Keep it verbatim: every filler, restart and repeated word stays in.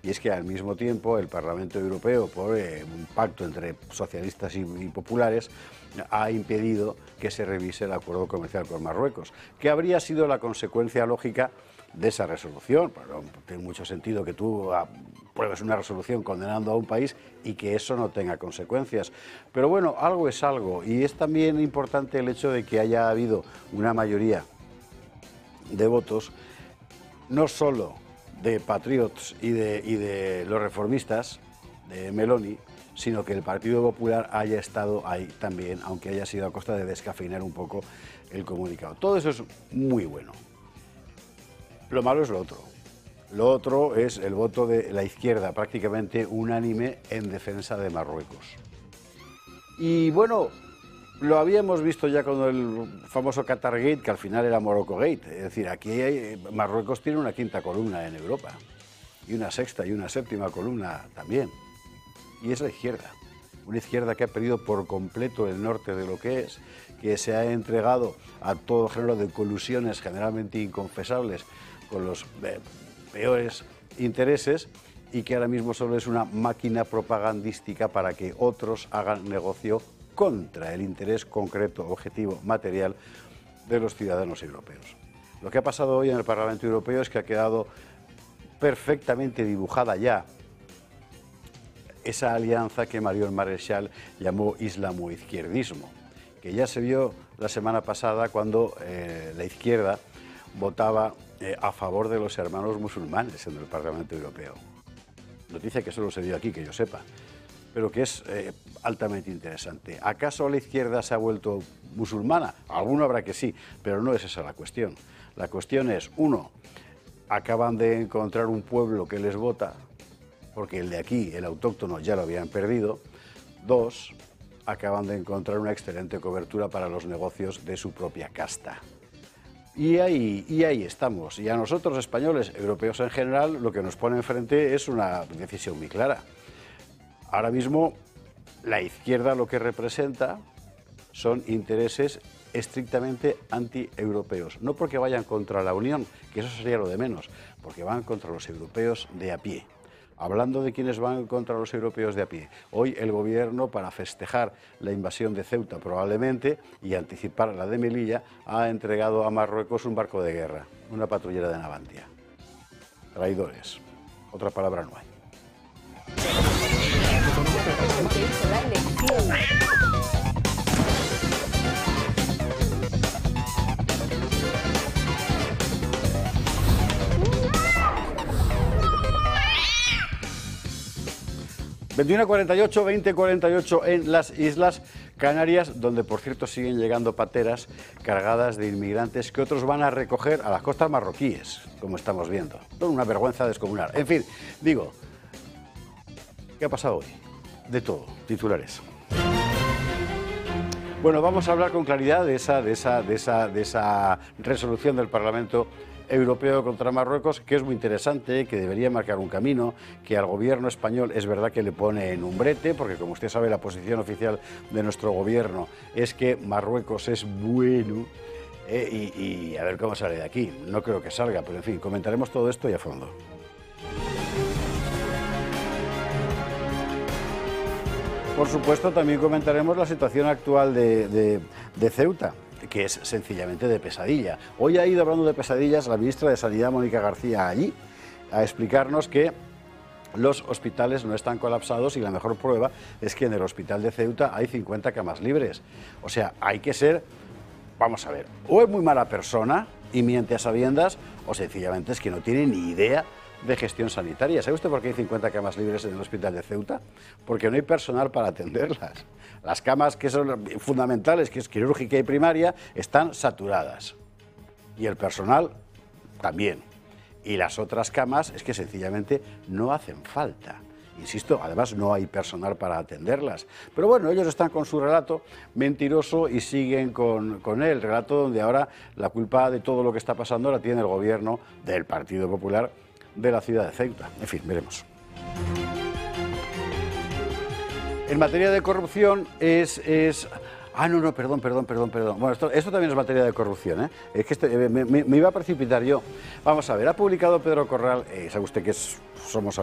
y es que al mismo tiempo el Parlamento Europeo, por eh, un pacto entre socialistas y, y populares, ha impedido que se revise el acuerdo comercial con Marruecos, que habría sido la consecuencia lógica de esa resolución. Bueno, tiene mucho sentido que tú apruebes una resolución condenando a un país y que eso no tenga consecuencias. Pero bueno, algo es algo, y es también importante el hecho de que haya habido una mayoría de votos, no solo de Patriots y de, y de los reformistas, de Meloni, sino que el Partido Popular haya estado ahí también, aunque haya sido a costa de descafeinar un poco el comunicado. Todo eso es muy bueno. Lo malo es lo otro. Lo otro es el voto de la izquierda, prácticamente unánime en defensa de Marruecos. Y bueno, lo habíamos visto ya con el famoso Qatargate, que al final era Morocco-gate. Es decir, aquí hay, Marruecos tiene una quinta columna en Europa, y una sexta y una séptima columna también. Y es la izquierda, una izquierda que ha perdido por completo el norte de lo que es, que se ha entregado a todo género de colusiones generalmente inconfesables con los eh, peores intereses, y que ahora mismo solo es una máquina propagandística para que otros hagan negocio contra el interés concreto, objetivo, material de los ciudadanos europeos. Lo que ha pasado hoy en el Parlamento Europeo es que ha quedado perfectamente dibujada ya esa alianza que Marion Maréchal llamó islamoizquierdismo, que ya se vio la semana pasada cuando eh, la izquierda votaba eh, a favor de los hermanos musulmanes en el Parlamento Europeo. Noticia que solo se dio aquí, que yo sepa, pero que es eh, altamente interesante. ¿Acaso la izquierda se ha vuelto musulmana? Alguno habrá que sí, pero no es esa la cuestión. La cuestión es, uno, acaban de encontrar un pueblo que les vota, porque el de aquí, el autóctono, ya lo habían perdido. Dos, acaban de encontrar una excelente cobertura para los negocios de su propia casta. Y ahí, y ahí estamos. Y a nosotros, españoles, europeos en general, lo que nos pone enfrente es una decisión muy clara. Ahora mismo, la izquierda lo que representa son intereses estrictamente anti-europeos. No porque vayan contra la Unión, que eso sería lo de menos, porque van contra los europeos de a pie. Hablando de quienes van contra los europeos de a pie, hoy el gobierno, para festejar la invasión de Ceuta probablemente y anticipar la de Melilla, ha entregado a Marruecos un barco de guerra, una patrullera de Navantia. Traidores. Otra palabra no hay. veintiuno cuarenta y ocho, veinte cuarenta y ocho en las Islas Canarias, donde por cierto siguen llegando pateras cargadas de inmigrantes que otros van a recoger a las costas marroquíes, como estamos viendo. Son una vergüenza descomunal. En fin, digo, ¿qué ha pasado hoy? De todo, titulares. Bueno, vamos a hablar con claridad de esa, de esa, de esa, de esa resolución del Parlamento Europeo contra Marruecos, que es muy interesante, que debería marcar un camino, que al gobierno español es verdad que le pone en un brete, porque como usted sabe, la posición oficial de nuestro gobierno es que Marruecos es bueno, eh, y, y a ver cómo sale de aquí. No creo que salga, pero en fin, comentaremos todo esto y a fondo. Por supuesto, también comentaremos la situación actual de, de, de Ceuta, que es sencillamente de pesadilla. Hoy ha ido hablando de pesadillas la ministra de Sanidad, Mónica García, allí, a explicarnos que los hospitales no están colapsados y la mejor prueba es que en el hospital de Ceuta hay cincuenta camas libres. O sea, hay que ser, vamos a ver, o es muy mala persona y miente a sabiendas, o sencillamente es que no tiene ni idea de gestión sanitaria. ¿Sabe usted por qué hay cincuenta camas libres en el hospital de Ceuta? Porque no hay personal para atenderlas. Las camas que son fundamentales, que es quirúrgica y primaria, están saturadas. Y el personal también. Y las otras camas es que sencillamente no hacen falta. Insisto, además no hay personal para atenderlas. Pero bueno, ellos están con su relato mentiroso y siguen con, con él. Relato donde ahora la culpa de todo lo que está pasando la tiene el gobierno del Partido Popular de la ciudad de Ceuta. En fin, veremos. En materia de corrupción es... es... Ah, no, no, perdón, perdón, perdón, perdón. Bueno, esto, esto también es materia de corrupción, ¿eh? Es que este, me, me, me iba a precipitar yo. Vamos a ver, ha publicado Pedro Corral, eh, sabe usted que es, somos